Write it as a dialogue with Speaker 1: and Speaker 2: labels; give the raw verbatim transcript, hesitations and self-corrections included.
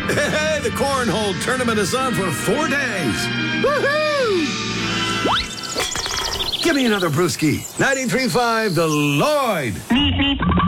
Speaker 1: Hey, the cornhole tournament is on for four days. Woohoo! Give me another brewski. ninety-three point five, The Lloyd.